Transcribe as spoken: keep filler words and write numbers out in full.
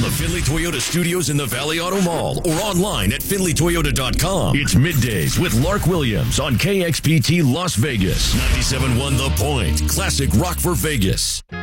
the Findlay Toyota studios in the Valley Auto Mall or online at findlay toyota dot com. It's Middays with Lark Williams on K X P T Las Vegas. ninety-seven point one The Point. Classic rock for Vegas.